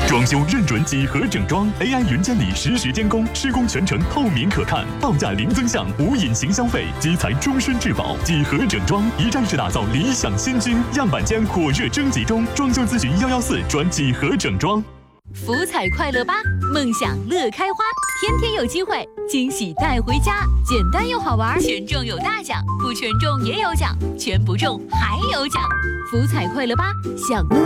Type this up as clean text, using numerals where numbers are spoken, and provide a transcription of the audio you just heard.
装修认准几何整装 ，AI 云监理实时监工，施工全程透明可看，报价零增项，无隐形消费，基材终身质保。几何整装一站式打造理想新居，样板间火热征集中，装修咨询114转几何整装。 福彩快乐吧，梦想乐开花，天天有机会，惊喜带回家，简单又好玩，全中有大奖，不全中也有奖，全不中还有奖。福彩快乐吧，享乐。